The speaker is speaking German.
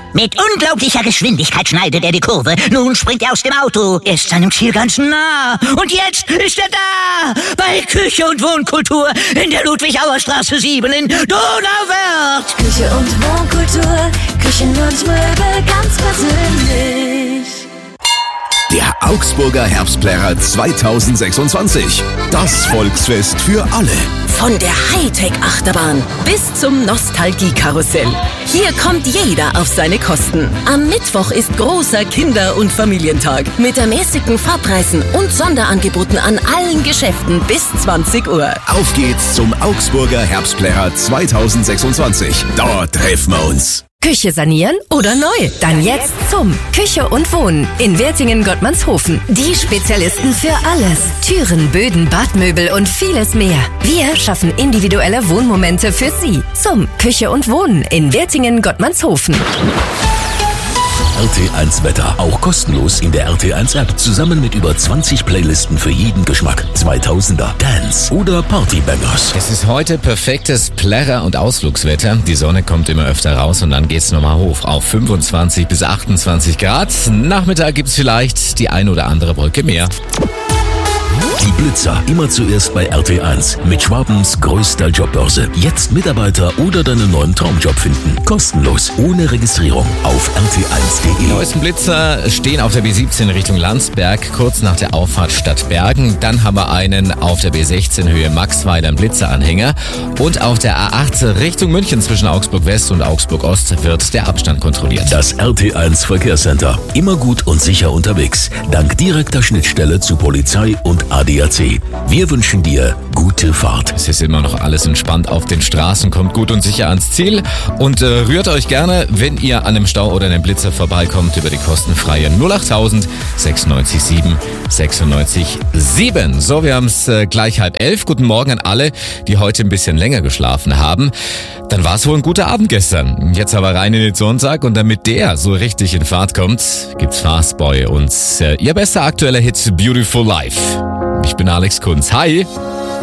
Mit unglaublicher Geschwindigkeit schneidet er die Kurve. Nun springt er aus dem Auto. Er ist seinem Ziel ganz nah. Und jetzt ist er da! Bei Küche und Wohnkultur in der Ludwig-Auer-Straße 7 in Donauwörth. Küche und Wohnkultur, Küchen und Möbel ganz persönlich. Der Augsburger Herbstplärrer 2026. Das Volksfest für alle. Von der Hightech-Achterbahn bis zum Nostalgie-Karussell. Hier kommt jeder auf seine Kosten. Am Mittwoch ist großer Kinder- und Familientag mit ermäßigten Fahrpreisen und Sonderangeboten an allen Geschäften bis 20 Uhr. Auf geht's zum Augsburger Herbstplärrer 2026. Dort treffen wir uns. Küche sanieren oder neu? Dann jetzt zum Küche und Wohnen in Wertingen-Gottmannshofen. Die Spezialisten für alles. Türen, Böden, Badmöbel und vieles mehr. Wir schaffen individuelle Wohnmomente für Sie. Zum Küche und Wohnen in Wertingen-Gottmannshofen. RT1 Wetter, auch kostenlos in der RT1 App, zusammen mit über 20 Playlisten für jeden Geschmack. 2000er, Dance oder Partybangers. Es ist heute perfektes Plärrer- und Ausflugswetter. Die Sonne kommt immer öfter raus und dann geht's nochmal hoch auf 25 bis 28 Grad. Nachmittag gibt's vielleicht die ein oder andere Brücke mehr. Die Blitzer, immer zuerst bei RT1 mit Schwabens größter Jobbörse. Jetzt Mitarbeiter oder deinen neuen Traumjob finden. Kostenlos, ohne Registrierung auf rt1.de. Die neuesten Blitzer stehen auf der B17 Richtung Landsberg, kurz nach der Auffahrt Stadtbergen. Dann haben wir einen auf der B16 Höhe Maxweiler, einen Blitzeranhänger. Und auf der A8 Richtung München zwischen Augsburg West und Augsburg Ost wird der Abstand kontrolliert. Das RT1 Verkehrscenter. Immer gut und sicher unterwegs. Dank direkter Schnittstelle zu Polizei und ADAC. Wir wünschen dir gute Fahrt. Es ist immer noch alles entspannt auf den Straßen, kommt gut und sicher ans Ziel und rührt euch gerne, wenn ihr an einem Stau oder einem Blitzer vorbeikommt, über die kostenfreie 08000 96 7 96 7. So, wir haben es gleich 10:30. Guten Morgen an alle, die heute ein bisschen länger geschlafen haben. Dann war es wohl ein guter Abend gestern. Jetzt aber rein in den Sonntag und damit der so richtig in Fahrt kommt, gibt's Fastboy und ihr bester aktueller Hit Beautiful Life. Ich bin Alex Kunz. Hi!